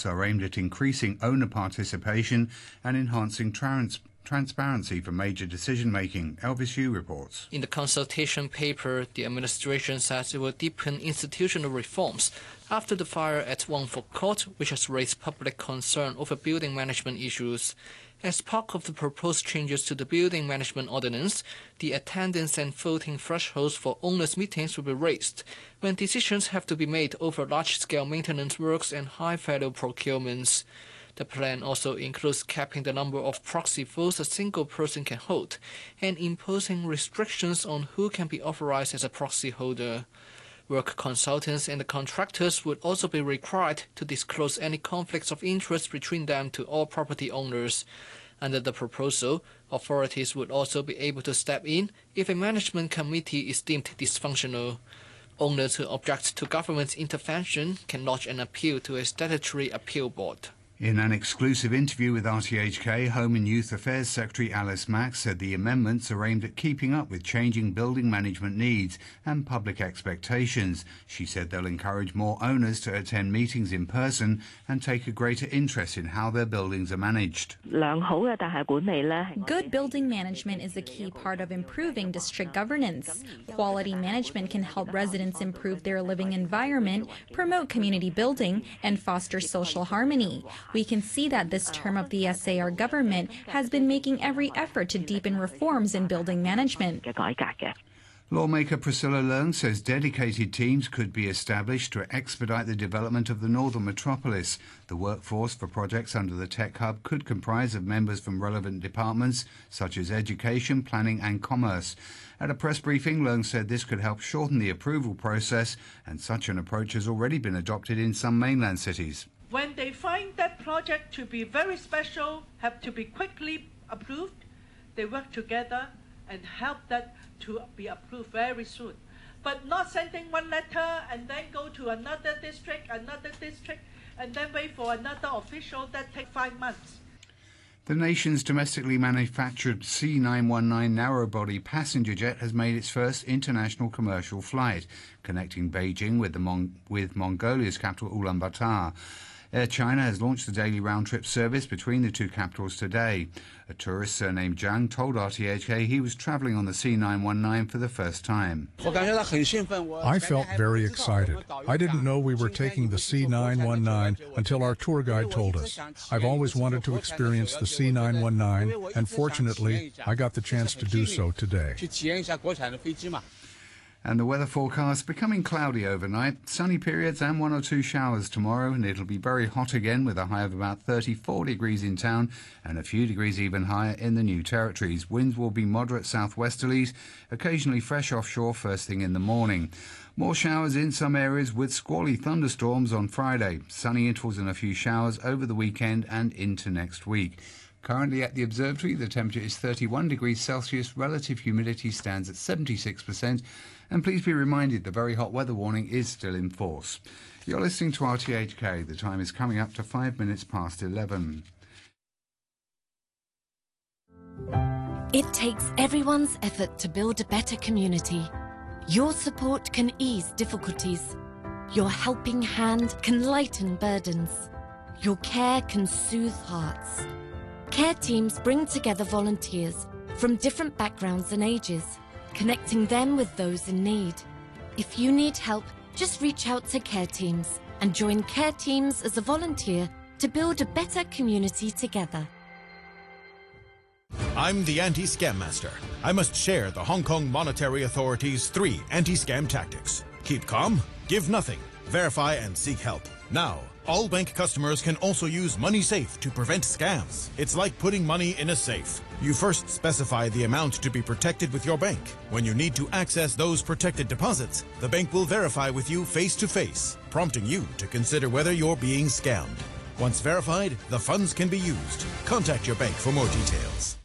reports are aimed at increasing owner participation and enhancing transparency for major decision-making. Elvis Yu reports. In the consultation paper, the administration says it will deepen institutional reforms after the fire at Wangfu Court, which has raised public concern over building management issues. As part of the proposed changes to the Building Management Ordinance, the attendance and voting thresholds for owners' meetings will be raised when decisions have to be made over large-scale maintenance works and high-value procurements. The plan also includes capping the number of proxy votes a single person can hold and imposing restrictions on who can be authorized as a proxy holder. Work consultants and the contractors would also be required to disclose any conflicts of interest between them to all property owners. Under the proposal, authorities would also be able to step in if a management committee is deemed dysfunctional. Owners who object to government's intervention can lodge an appeal to a statutory appeal board. In an exclusive interview with RTHK, Home and Youth Affairs Secretary Alice Mack said the amendments are aimed at keeping up with changing building management needs and public expectations. She said they'll encourage more owners to attend meetings in person and take a greater interest in how their buildings are managed. Good building management is a key part of improving district governance. Quality management can help residents improve their living environment, promote community building, and foster social harmony. We can see that this term of the SAR government has been making every effort to deepen reforms in building management. Lawmaker Priscilla Leung says dedicated teams could be established to expedite the development of the northern metropolis. The workforce for projects under the Tech Hub could comprise of members from relevant departments such as education, planning and commerce. At a press briefing, Leung said this could help shorten the approval process, and such an approach has already been adopted in some mainland cities. When they find that project to be very special, have to be quickly approved, they work together and help that to be approved very soon. But not sending one letter and then go to another district, and then wait for another official. That takes 5 months. The nation's domestically manufactured C919 narrow-body passenger jet has made its first international commercial flight, connecting Beijing with Mongolia's capital Ulaanbaatar. Air China has launched the daily round-trip service between the two capitals today. A tourist surnamed Zhang told RTHK he was travelling on the C919 for the first time. I felt very excited. I didn't know we were taking the C919 until our tour guide told us. I've always wanted to experience the C919, and fortunately, I got the chance to do so today. And the weather forecast becoming cloudy overnight, sunny periods and 1 or 2 showers tomorrow, and it'll be very hot again with a high of about 34 degrees in town and a few degrees even higher in the New Territories. Winds will be moderate southwesterlies, occasionally fresh offshore first thing in the morning. More showers in some areas with squally thunderstorms on Friday. Sunny intervals and a few showers over the weekend and into next week. Currently at the observatory, the temperature is 31 degrees Celsius, relative humidity stands at 76%, and please be reminded the very hot weather warning is still in force. You're listening to RTHK. The time is coming up to 5 minutes past 11. It takes everyone's effort to build a better community. Your support can ease difficulties. Your helping hand can lighten burdens. Your care can soothe hearts. Care teams bring together volunteers from different backgrounds and ages, connecting them with those in need. If you need help, just reach out to Care Teams and join Care Teams as a volunteer to build a better community together. I'm the Anti-Scam Master. I must share the Hong Kong Monetary Authority's 3 anti-scam tactics. Keep calm, give nothing, verify and seek help. Now, all bank customers can also use MoneySafe to prevent scams. It's like putting money in a safe. You first specify the amount to be protected with your bank. When you need to access those protected deposits, the bank will verify with you face-to-face, prompting you to consider whether you're being scammed. Once verified, the funds can be used. Contact your bank for more details.